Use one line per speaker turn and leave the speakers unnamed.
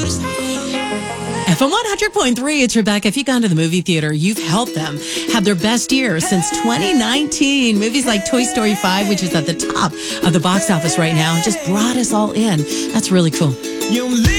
FM 100.3, it's Rebecca. If you've gone to the movie theater, you've helped them have their best year since 2019. Movies like Toy Story 5, which is at the top of the box office right now, just brought us all in. That's really cool.